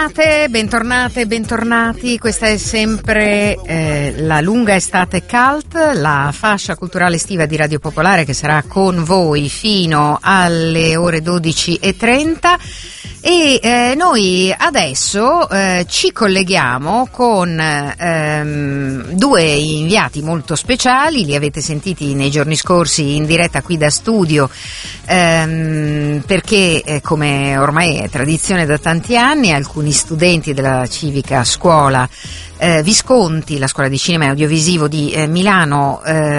Bentornate, bentornati. Questa è sempre la lunga estate cult, la fascia culturale estiva di Radio Popolare che sarà con voi fino alle ore 12:30 e noi adesso ci colleghiamo con due inviati molto speciali. Li avete sentiti nei giorni scorsi in diretta qui da studio perché come ormai è tradizione da tanti anni, alcuni studenti della civica scuola Visconti, la scuola di cinema e audiovisivo di Milano,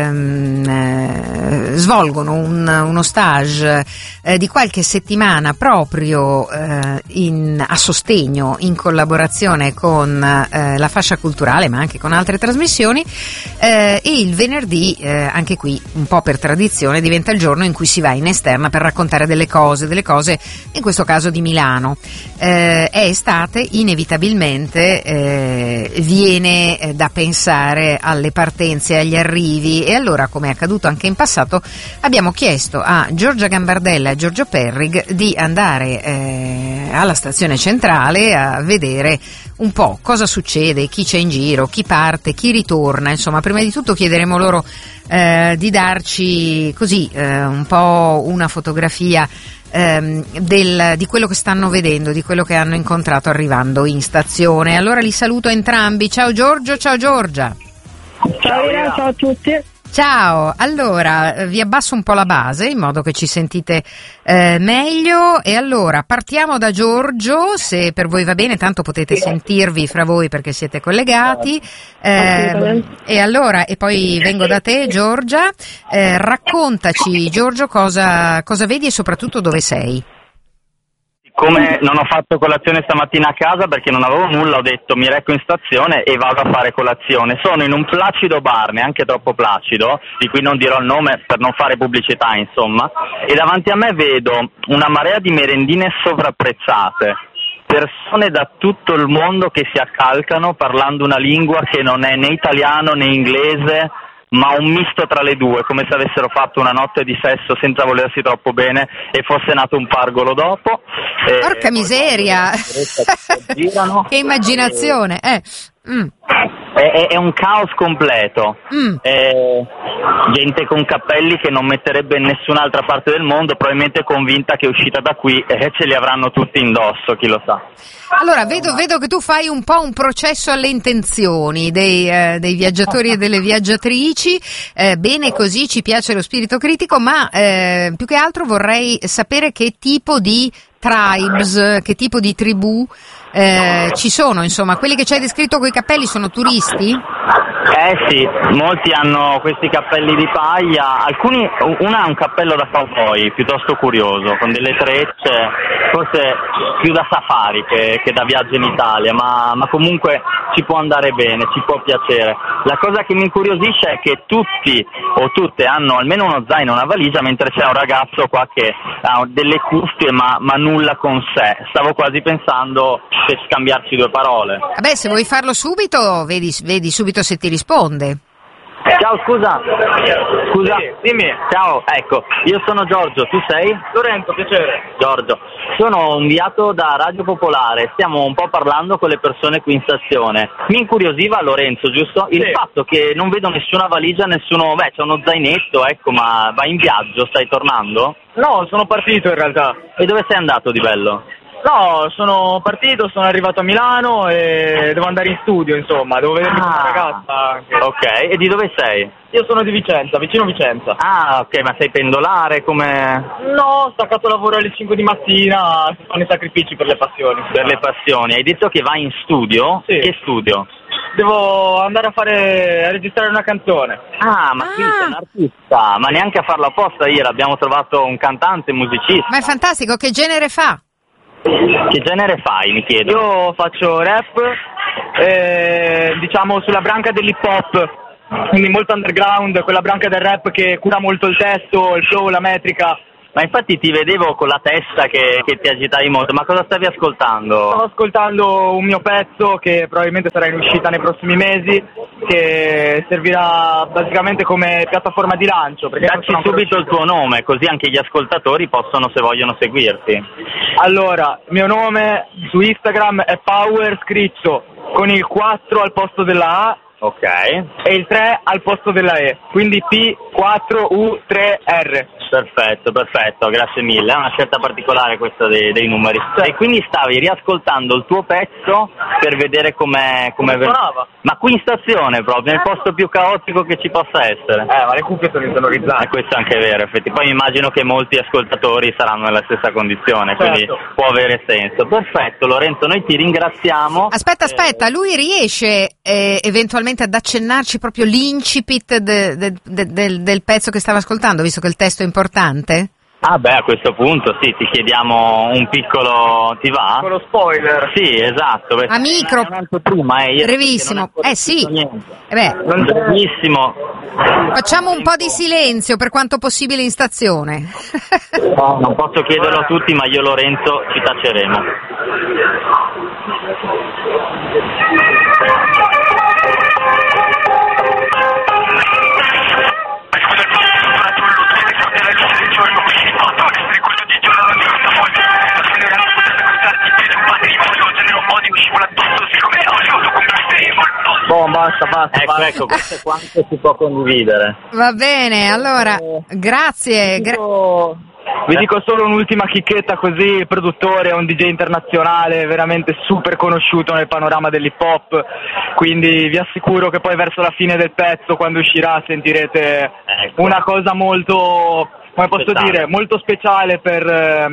svolgono uno stage di qualche settimana proprio a sostegno, in collaborazione con la fascia culturale ma anche con altre trasmissioni, e il venerdì anche qui un po' per tradizione diventa il giorno in cui si va in esterna per raccontare delle cose in questo caso di Milano. È estate, inevitabilmente viene da pensare alle partenze, agli arrivi, e allora, come è accaduto anche in passato, abbiamo chiesto a Giorgia Gambardella e Giorgio Perrig di andare alla stazione centrale a vedere un po' cosa succede, chi c'è in giro, chi parte, chi ritorna. Insomma, prima di tutto chiederemo loro di darci così un po' una fotografia di quello che stanno vedendo, di quello che hanno incontrato arrivando in stazione. Allora li saluto entrambi. Ciao Giorgio, ciao Giorgia. Ciao Ira, ciao a tutti. Ciao, allora vi abbasso un po' la base in modo che ci sentite meglio, e allora partiamo da Giorgio, se per voi va bene, tanto potete sentirvi fra voi perché siete collegati, e allora, e poi vengo da te Giorgia, raccontaci Giorgio cosa vedi e soprattutto dove sei. Come non ho fatto colazione stamattina a casa perché non avevo nulla, ho detto mi reco in stazione e vado a fare colazione. Sono in un placido bar, neanche troppo placido, di cui non dirò il nome per non fare pubblicità, insomma, e davanti a me vedo una marea di merendine sovrapprezzate, persone da tutto il mondo che si accalcano parlando una lingua che non è né italiano né inglese, ma un misto tra le due, come se avessero fatto una notte di sesso senza volersi troppo bene e fosse nato un pargolo dopo. Porca miseria! Girano, che immaginazione! È un caos completo. Gente con cappelli che non metterebbe in nessun'altra parte del mondo, probabilmente convinta che è uscita da qui e ce li avranno tutti indosso, chi lo sa. Allora, vedo che tu fai un po' un processo alle intenzioni dei viaggiatori e delle viaggiatrici, bene così, ci piace lo spirito critico, ma più che altro vorrei sapere che tipo di tribes, che tipo di tribù ci sono, insomma. Quelli che ci hai descritto coi cappelli sono turisti? Sì, molti hanno questi cappelli di paglia, una ha un cappello da cowboy piuttosto curioso, con delle trecce, forse più da safari che da viaggio in Italia, ma comunque ci può andare bene, ci può piacere. La cosa che mi incuriosisce è che tutti o tutte hanno almeno uno zaino, una valigia, mentre c'è un ragazzo qua che ha delle cuffie ma nulla con sé. Stavo quasi pensando per scambiarci due parole. Vabbè, se vuoi farlo subito, vedi subito se ti risponde. Ciao, scusa, dimmi. Ciao, ecco, io sono Giorgio, tu sei? Lorenzo, piacere. Giorgio, sono inviato da Radio Popolare, stiamo un po' parlando con le persone qui in stazione. Mi incuriosiva, Lorenzo, giusto? Il fatto che non vedo nessuna valigia, c'è uno zainetto, ecco, ma vai in viaggio, stai tornando? No, sono partito in realtà. E dove sei andato di bello? No, sono partito, sono arrivato a Milano e devo andare in studio, insomma, devo vedermi con una ragazza anche. Ok, e di dove sei? Io sono di Vicenza, vicino Vicenza. Ah, ok, ma sei pendolare, come? No, ho staccato lavoro alle 5 di mattina, si fanno i sacrifici per le passioni. Per le passioni, hai detto che vai in studio? Sì. Che studio? Devo andare a registrare una canzone. Ma qui sei un artista, ma neanche a farlo apposta ieri, abbiamo trovato un cantante, musicista. Ma è fantastico, che genere fa? Che genere fai, mi chiedo? Io faccio rap, diciamo sulla branca dell'hip hop, quindi molto underground, quella branca del rap che cura molto il testo, il flow, la metrica, Ma infatti ti vedevo con la testa che ti agitavi molto, ma cosa stavi ascoltando? Stavo ascoltando un mio pezzo che probabilmente sarà in uscita nei prossimi mesi, che servirà basicamente come piattaforma di lancio. Dacci subito il tuo nome, così anche gli ascoltatori possono, se vogliono, seguirti. Allora, il mio nome su Instagram è Power scritto con il 4 al posto della A. Ok. E il 3 al posto della E, quindi P4U3R. Perfetto, grazie mille. È una scelta particolare questa dei numeri. Sì. E quindi stavi riascoltando il tuo pezzo per vedere come suonava. Ma qui in stazione proprio, nel posto più caotico che ci possa essere. Ma le cuffie sono insonorizzate. Questo è anche vero, effettivamente. Poi immagino che molti ascoltatori saranno nella stessa condizione, quindi può avere senso. Perfetto, Lorenzo, noi ti ringraziamo. Aspetta, lui riesce eventualmente ad accennarci proprio l'incipit del pezzo che stava ascoltando, visto che il testo è importante? Ah beh, a questo punto sì, ti chiediamo un piccolo, ti va? Con lo spoiler. Sì, esatto. A micro, brevissimo. Sì. Brevissimo. Facciamo un po' di silenzio per quanto possibile in stazione. No, non posso chiederlo a tutti, ma io e Lorenzo ci taceremo. Basta. Ecco, questo è quanto si può condividere. Va bene, allora, grazie. Vi dico solo un'ultima chicchetta così, il produttore è un DJ internazionale veramente super conosciuto nel panorama dell'hip hop, quindi vi assicuro che poi verso la fine del pezzo, quando uscirà, sentirete una cosa molto, come posso dire, molto speciale per...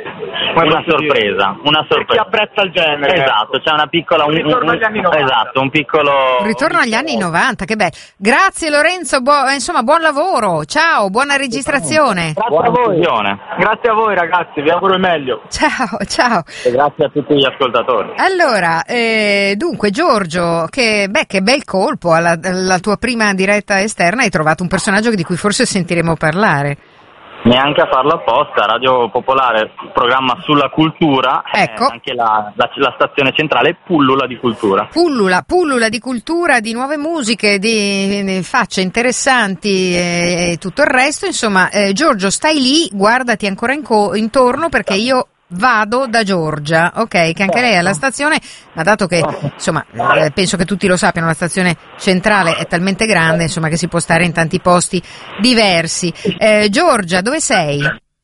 una sorpresa. Chi apprezza il genere. Esatto, c'è una piccola... Un ritorno agli anni 90. Esatto, un piccolo... Ritorno agli anni 90, che bello. Grazie Lorenzo, buon lavoro, ciao, buona registrazione. Grazie a voi. Grazie a voi ragazzi, vi auguro il meglio. Ciao. E grazie a tutti gli ascoltatori. Allora, dunque Giorgio, che bel colpo alla tua prima diretta esterna, hai trovato un personaggio di cui forse sentiremo parlare. Neanche a farlo apposta, Radio Popolare, programma sulla cultura, ecco. Anche la stazione centrale pullula di cultura. Pullula di cultura, di nuove musiche, di facce interessanti e tutto il resto, insomma, Giorgio stai lì, guardati ancora intorno perché io vado da Giorgia, ok, che anche lei è alla stazione, ma dato che insomma penso che tutti lo sappiano, la stazione centrale è talmente grande insomma che si può stare in tanti posti diversi. Giorgia, dove sei?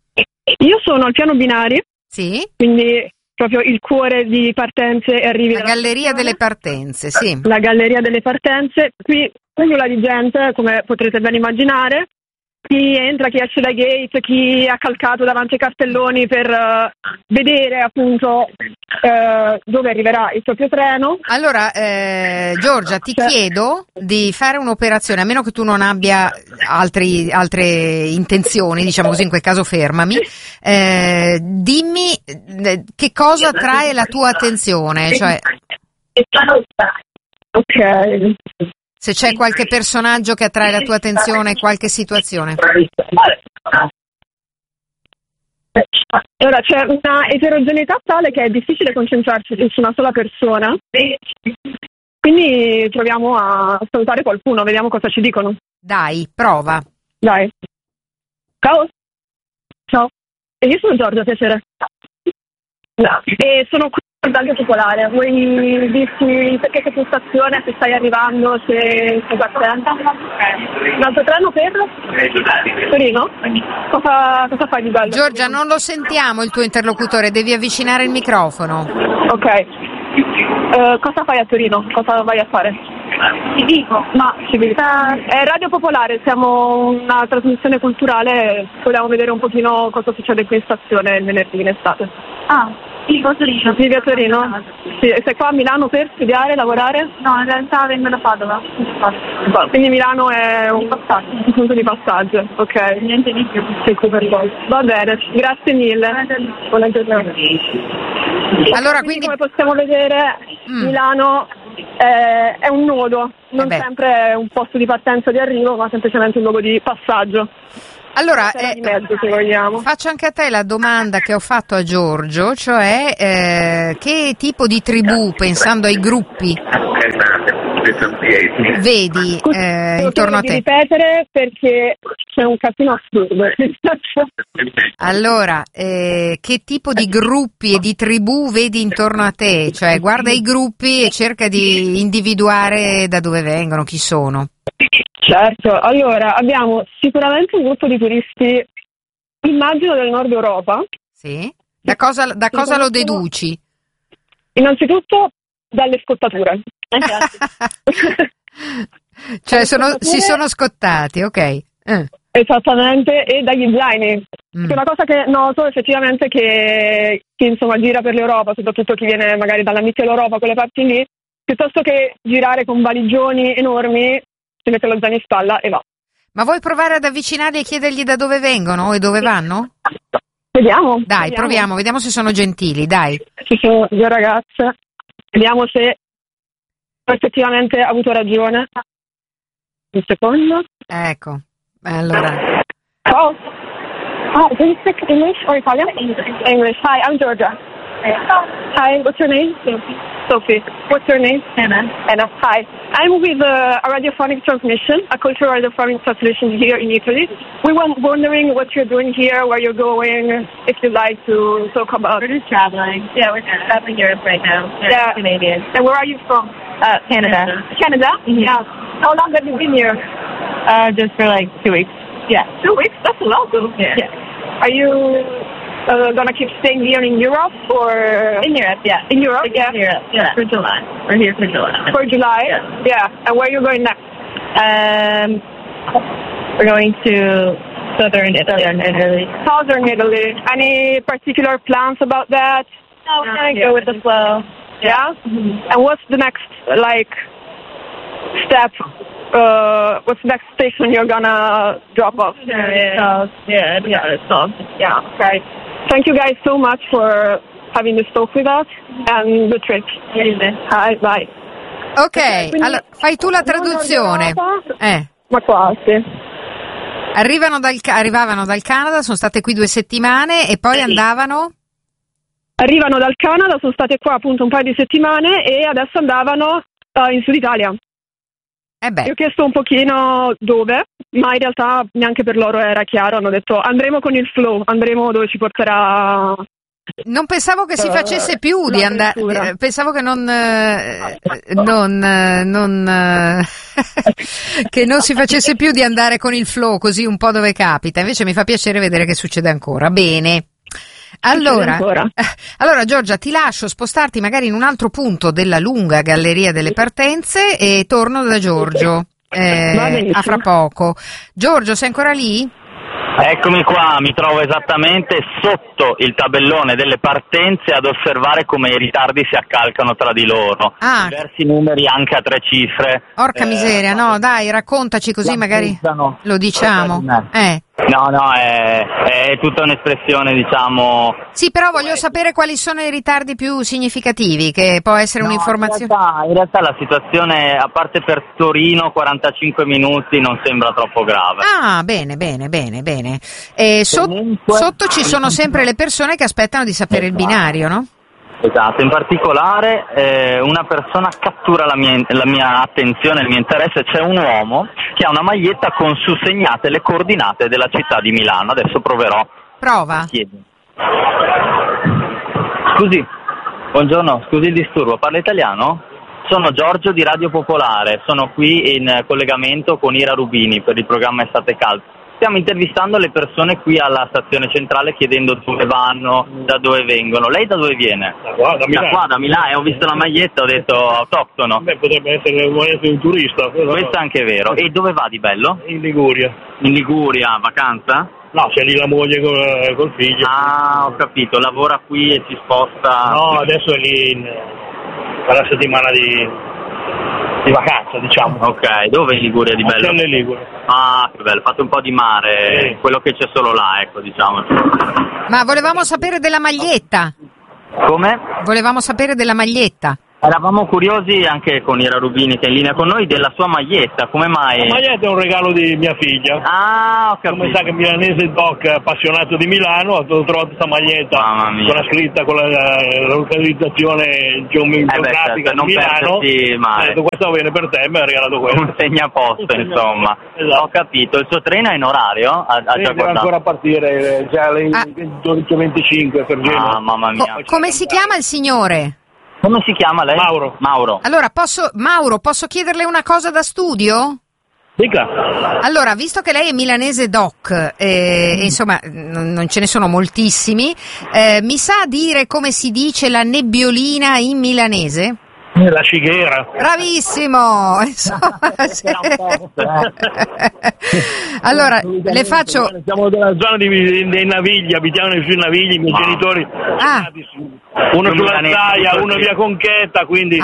Io sono al piano binari, sì, quindi proprio il cuore di partenze e arrivi. La galleria delle partenze, sì. La galleria delle partenze, qui nulla di gente, come potrete ben immaginare. Chi entra, chi esce dai gate, chi ha calcato davanti ai cartelloni per vedere appunto dove arriverà il proprio treno. Allora, Giorgia, ti chiedo di fare un'operazione, a meno che tu non abbia altre intenzioni, diciamo così, in quel caso fermami. Dimmi che cosa attrae la tua attenzione, cioè ok. Se c'è qualche personaggio che attrae la tua attenzione, qualche situazione. Allora, c'è una eterogeneità tale che è difficile concentrarsi su una sola persona, quindi proviamo a salutare qualcuno, vediamo cosa ci dicono. Dai, prova. Dai. Ciao. E io sono Giorgia, piacere. No. E sono qui al Radio Popolare. Vuoi dirci perché sei in stazione, se stai arrivando, se sei attenta? Un altro treno per Torino? Cosa fai di bello? Giorgia, non lo sentiamo il tuo interlocutore, devi avvicinare il microfono. Ok. Cosa fai a Torino? Cosa vai a fare? Ti dico, ma è Radio Popolare, siamo una trasmissione culturale, vogliamo vedere un pochino cosa succede qui in stazione il venerdì in estate. Vivo a Torino. Vivi a Torino? Sì, sei qua a Milano per studiare, lavorare? No, in realtà vengo da Padova. Quindi Milano è un punto di passaggio, ok? Niente di più. Sei qui per voi. Va bene, grazie mille. Buona giornata. Allora, quindi come possiamo vedere, Milano è un nodo, non sempre è un posto di partenza o di arrivo, ma semplicemente un luogo di passaggio. Allora, di mezzo, se vogliamo. faccio anche a te la domanda che ho fatto a Giorgio, cioè che tipo di tribù, pensando ai gruppi, vedi intorno a te? Devo ripetere perché c'è un casino assurdo. Allora, che tipo di gruppi e di tribù vedi intorno a te? Cioè, guarda i gruppi e cerca di individuare da dove vengono, chi sono. Certo, allora abbiamo sicuramente un gruppo di turisti, immagino del nord Europa. Sì? Da cosa lo deduci? Innanzitutto dalle scottature. Cioè si sono scottati, ok. Esattamente, e dagli zaini. È una cosa che noto effettivamente che chi insomma gira per l'Europa, soprattutto chi viene magari dalla Mitteleuropa, quelle parti lì, piuttosto che girare con valigioni enormi, si mette lo zaino in spalla e va. Ma vuoi provare ad avvicinarli e chiedergli da dove vengono e dove vanno? Vediamo. Dai, proviamo, vediamo se sono gentili, dai. Ci sono due ragazze, vediamo se effettivamente ha avuto ragione. Un secondo. Ecco, allora. Oh, do you speak English or Italian? English. Hi, I'm Georgia. Hi, what's your name? Sophie. What's your name? Anna. Hi. I'm with a radiophonic transmission, a cultural radiophonic transmission here in Italy. We were wondering what you're doing here, where you're going, if you'd like to talk about. We're just traveling. Yeah, we're traveling Europe right now. Yeah. Canadian. And where are you from? Canada. Canada? Mm-hmm. Yeah. How long have you been here? Just for like 2 weeks. Yeah. 2 weeks? That's a lot, though. Yeah. Are you gonna keep staying here in Europe or In Europe, yeah. in Europe? Yeah. In Europe, yeah. For July. We're here for July. For July? Yeah. And where are you going next? We're going to southern Italy. Southern Italy. Any particular plans about that? No, we're gonna go with the flow. Yeah? Mm-hmm. And what's the next, step? What's the next station you're gonna drop off? Yeah, okay. Thank you guys so much for having this talk with us and the trip. Hi, bye. Ok, allora fai tu la traduzione. Ma quasi. Arrivavano dal Canada, sono state qui 2 settimane e poi andavano? Arrivano dal Canada, sono state qua appunto un paio di settimane e adesso andavano in Sud Italia. Io ho chiesto un pochino dove, ma in realtà neanche per loro era chiaro, hanno detto andremo con il flow, andremo dove ci porterà. Non pensavo che si facesse più di andare, pensavo che che non si facesse più di andare con il flow così un po' dove capita, invece mi fa piacere vedere che succede ancora. Bene. Allora Giorgia, ti lascio spostarti magari in un altro punto della lunga galleria delle partenze e torno da Giorgio a fra poco. Giorgio, sei ancora lì? Eccomi qua, mi trovo esattamente sotto il tabellone delle partenze ad osservare come i ritardi si accalcano tra di loro. Diversi numeri anche a 3 cifre. Porca miseria, no, dai, raccontaci così magari lo diciamo. No, è tutta un'espressione, diciamo. Sì, però voglio sapere quali sono i ritardi più significativi, che può essere un'informazione. In realtà la situazione, a parte per Torino, 45 minuti non sembra troppo grave. Ah, bene. E sotto ci sono sempre le persone che aspettano di sapere il binario, no? Esatto, in particolare una persona cattura la mia attenzione, il mio interesse. C'è un uomo che ha una maglietta con su segnate le coordinate della città di Milano. Adesso proverò. Prova. Scusi, buongiorno, scusi il disturbo, parla italiano? Sono Giorgio di Radio Popolare, sono qui in collegamento con Ira Rubini per il programma Estate Calda. Stiamo intervistando le persone qui alla stazione centrale chiedendo dove vanno, da dove vengono. Lei da dove viene? Da Milano. Da Milano, ho visto la maglietta, ho detto autoctono. Beh, potrebbe essere un turista. Questo è anche vero. E dove va di bello? In Liguria. In Liguria, vacanza? No, c'è lì la moglie col figlio. Ah, ho capito, lavora qui e si sposta. No, adesso è lì per la settimana di vacanza, diciamo. Ok, dove in Liguria di bello? Marcello e Liguria. Ah, che bello, fate un po' di mare, sì. Quello che c'è solo là, ecco, diciamo. Ma volevamo sapere della maglietta. Come? Volevamo sapere della maglietta. Eravamo curiosi anche con Ira Rubini, che è in linea con noi, della sua maglietta. Come mai? La maglietta è un regalo di mia figlia. Ah, ho capito. Come sa che Milanese Doc, appassionato di Milano, ho trovato questa maglietta con la scritta, con la localizzazione geografica di Milano. Ho detto, questo va bene per te, mi ha regalato questo. Un segnaposto, insomma. Esatto. Ho capito. Il suo treno è in orario? Deve ancora partire, già alle 12:25 per Genova. Mamma mia. Come si chiama il signore? Come si chiama lei? Mauro. Allora, posso chiederle una cosa da studio? Dica. Allora, visto che lei è milanese doc, insomma, non ce ne sono moltissimi, mi sa dire come si dice la nebbiolina in milanese? La Ciguera. Bravissimo! Allora, le faccio... Siamo della zona dei Navigli, abitiamo sui Navigli, i miei genitori. Uno sulla Zaia, uno via Conchetta, quindi...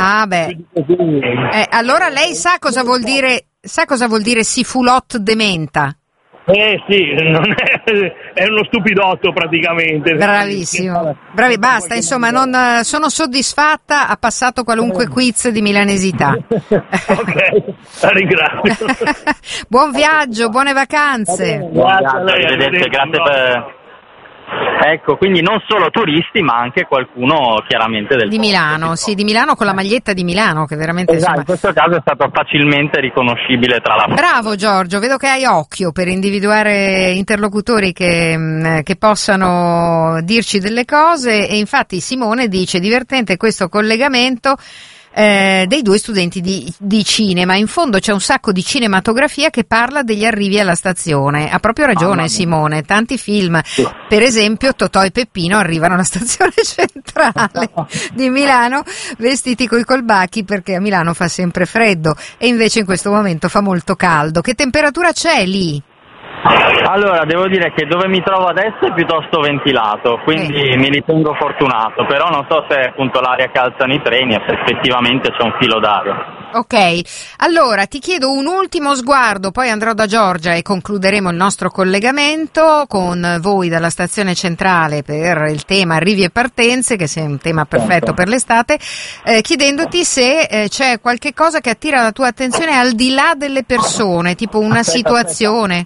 allora lei sa cosa vuol dire sifulot de menta? Sì, non è uno stupidotto praticamente. Bravissimo. Basta, insomma, sono soddisfatta, ha passato qualunque quiz di milanesità. Ok, la ringrazio. Buon viaggio, buone vacanze. Arrivederci, grazie per... Ecco, quindi non solo turisti, ma anche qualcuno chiaramente di Milano, sì, di Milano con la maglietta di Milano, che veramente in questo caso è stato facilmente riconoscibile tra la... Bravo Giorgio, vedo che hai occhio per individuare interlocutori che possano dirci delle cose, e infatti Simone dice: divertente questo collegamento dei due studenti di cinema. In fondo c'è un sacco di cinematografia che parla degli arrivi alla stazione. Ha proprio ragione Simone, tanti film, per esempio Totò e Peppino arrivano alla stazione centrale di Milano vestiti coi colbacchi, perché a Milano fa sempre freddo e invece in questo momento fa molto caldo. Che temperatura c'è lì? Allora, devo dire che dove mi trovo adesso è piuttosto ventilato, quindi mi ritengo fortunato, però non so se appunto l'aria calzano i treni e se effettivamente c'è un filo d'aria. Ok, allora ti chiedo un ultimo sguardo, poi andrò da Giorgia e concluderemo il nostro collegamento con voi dalla stazione centrale per il tema arrivi e partenze, che è un tema perfetto per l'estate, chiedendoti se c'è qualche cosa che attira la tua attenzione al di là delle persone, tipo una situazione.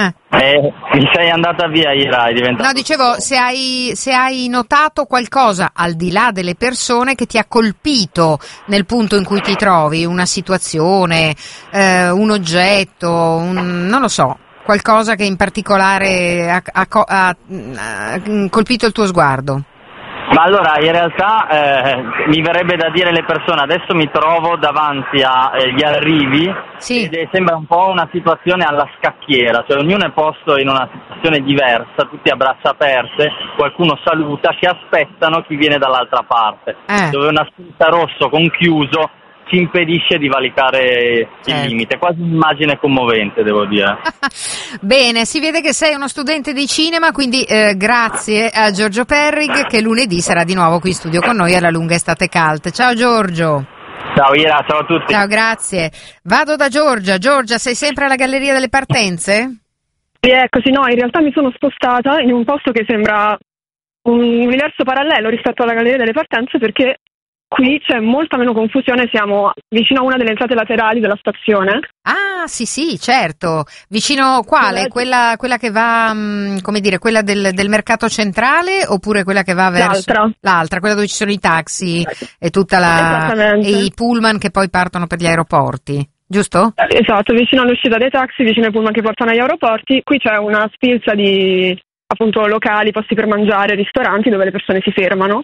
Mi sei andata via, Ira, è diventato... No, dicevo, se hai notato qualcosa al di là delle persone che ti ha colpito nel punto in cui ti trovi, una situazione, un oggetto, non lo so, qualcosa che in particolare ha colpito il tuo sguardo. Ma allora, in realtà mi verrebbe da dire le persone, adesso mi trovo davanti agli arrivi, ed sembra un po' una situazione alla scacchiera, cioè ognuno è posto in una situazione diversa, tutti a braccia aperte, qualcuno saluta, che aspettano chi viene dall'altra parte, dove una spinta rosso conchiuso ci impedisce di valicare il limite, quasi un'immagine commovente, devo dire. Bene, si vede che sei uno studente di cinema, quindi grazie a Giorgio Perrig, che lunedì sarà di nuovo qui in studio con noi alla lunga estate cult. Ciao Giorgio. Ciao Ira, ciao a tutti. Ciao, grazie. Vado da Giorgia. Giorgia, sei sempre alla Galleria delle Partenze? Sì, eccoci, no, in realtà mi sono spostata in un posto che sembra un universo parallelo rispetto alla Galleria delle Partenze, perché qui c'è molta meno confusione, siamo vicino a una delle entrate laterali della stazione. Ah, sì, certo. Vicino quale? Quella che va, come dire, quella del mercato centrale, oppure quella che va verso... L'altra, quella dove ci sono i taxi e e i pullman che poi partono per gli aeroporti, giusto? Esatto, vicino all'uscita dei taxi, vicino ai pullman che portano agli aeroporti. Qui c'è una sfilza di appunto locali, posti per mangiare, ristoranti dove le persone si fermano.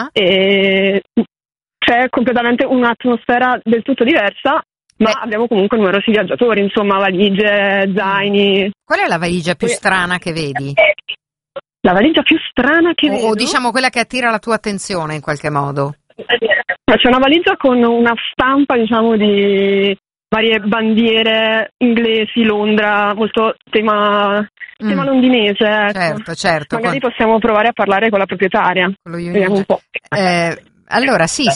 E c'è completamente un'atmosfera del tutto diversa, ma abbiamo comunque numerosi viaggiatori, insomma, valigie, zaini. Qual è la valigia più strana che vedi? La valigia più strana che vedo? O diciamo quella che attira la tua attenzione in qualche modo? C'è una valigia con una stampa, diciamo, di varie bandiere inglesi, Londra, molto tema londinese. Ecco. Certo. Magari possiamo provare a parlare con la proprietaria. Vediamo un po'. Allora, sì.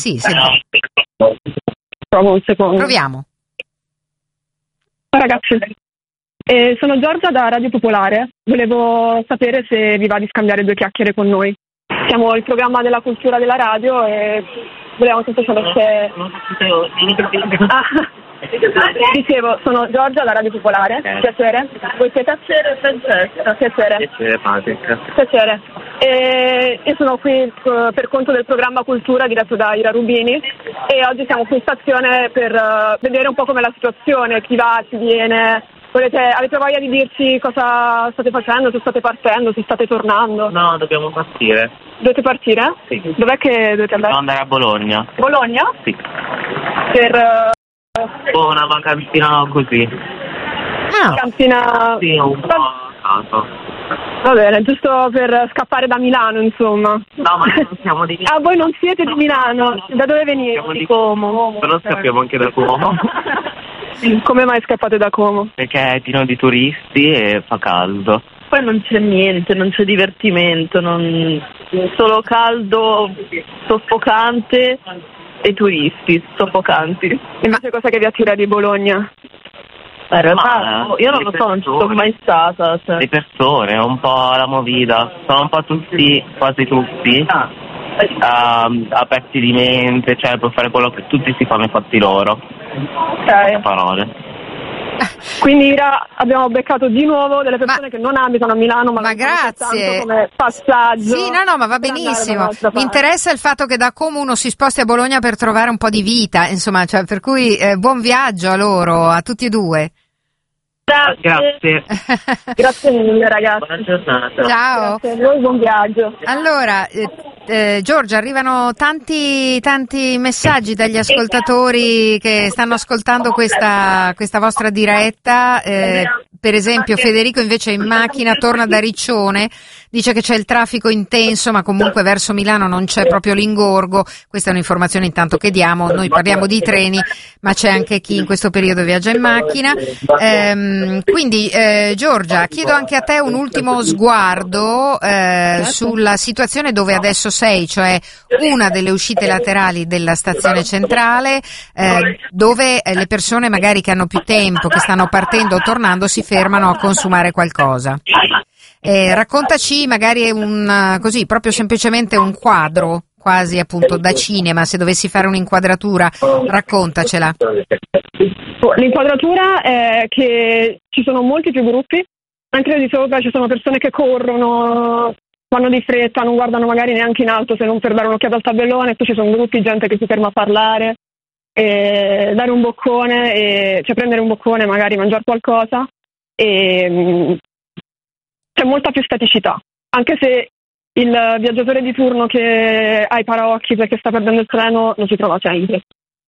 Provo un secondo. Proviamo. Ciao ragazzi, sono Giorgia da Radio Popolare. Volevo sapere se vi va di scambiare due chiacchiere con noi. Siamo il programma della cultura della radio e volevamo sempre sapere dicevo, sono Giorgia, alla Radio Popolare, piacere. Voi siete? Piacere, Patrick. Io sono qui per conto del programma Cultura diretto da Ira Rubini e oggi siamo qui in stazione per vedere un po' com'è la situazione, chi va, chi viene. Avete voglia di dirci cosa state facendo, se state partendo, se state tornando? No, dobbiamo partire. Dovete partire? Sì. Dov'è che dovete andare? Devo andare a Bologna. Bologna? Sì. Per una vacanzina così. Vacanzina... Sì, un po' a caso. Va bene, giusto per scappare da Milano, insomma. No, ma noi non siamo di Milano. Ah, voi non siete di Milano? Da dove venite? Siamo di Como. Però scappiamo anche da Como. Come mai scappate da Como? Perché è pieno di turisti e fa caldo. Poi non c'è niente, non c'è divertimento, solo caldo, soffocante e turisti soffocanti. Invece cosa che vi attira di Bologna? In realtà io non lo so, non ci sono mai stata. Le persone, un po' la movida, sono un po' tutti, quasi tutti, aperti di mente, cioè per fare quello che tutti si fanno i fatti loro. Ok. Parole. Quindi abbiamo beccato di nuovo delle persone che non abitano a Milano, ma grazie come passaggio. Sì, no, ma va benissimo. Mi interessa il fatto che da Como uno si sposti a Bologna per trovare un po' di vita, insomma, cioè, per cui buon viaggio a loro, a tutti e due. Grazie. Grazie mille, ragazzi. Buona giornata. Ciao. Grazie a voi, buon viaggio. Allora, Giorgia, arrivano tanti messaggi dagli ascoltatori che stanno ascoltando questa vostra diretta. Per esempio, Federico invece è in macchina, torna da Riccione, dice che c'è il traffico intenso, ma comunque verso Milano non c'è proprio l'ingorgo. Questa è un'informazione intanto che diamo. Noi parliamo di treni, ma c'è anche chi in questo periodo viaggia in macchina. Quindi, Giorgia, chiedo anche a te un ultimo sguardo sulla situazione dove adesso sei, cioè una delle uscite laterali della stazione centrale, dove le persone magari che hanno più tempo, che stanno partendo o tornando, si fermano a consumare qualcosa. Raccontaci magari così, proprio semplicemente un quadro, quasi appunto da cinema, se dovessi fare un'inquadratura, raccontacela. L'inquadratura è che ci sono molti più gruppi, anche lì di sopra ci sono persone che corrono, vanno di fretta, non guardano magari neanche in alto se non per dare un'occhiata al tabellone, poi ci sono gruppi, gente che si ferma a parlare, e dare un boccone, cioè prendere un boccone, magari mangiare qualcosa, e c'è molta più staticità, anche se il viaggiatore di turno che ha i paraocchi perché sta perdendo il treno non si trova sempre.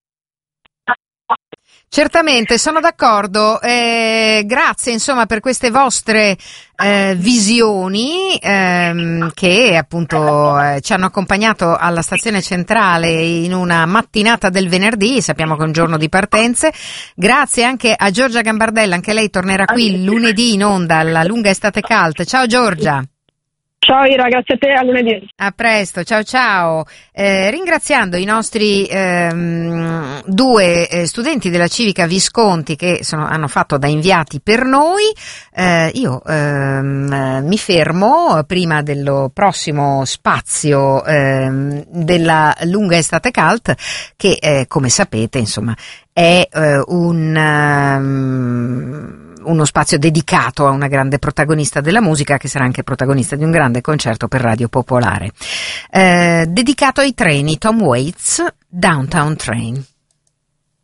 Certamente, sono d'accordo. Grazie insomma per queste vostre visioni che appunto ci hanno accompagnato alla stazione centrale in una mattinata del venerdì, sappiamo che è un giorno di partenze. Grazie anche a Giorgia Gambardella, anche lei tornerà qui lunedì in onda alla Lunga Estate Cult. Ciao Giorgia. Ciao Ira, grazie a te, a lunedì. A presto, ciao ciao. Ringraziando i nostri due studenti della Civica Visconti che hanno fatto da inviati per noi, io mi fermo prima dello prossimo spazio della Lunga Estate Cult che come sapete insomma è uno spazio dedicato a una grande protagonista della musica che sarà anche protagonista di un grande concerto per Radio Popolare, dedicato ai treni. Tom Waits, Downtown Train.